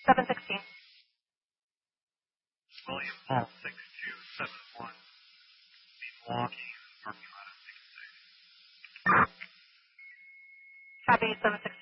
716. William Paul 6271. Milwaukee, parking lot at 6. Copy, 716.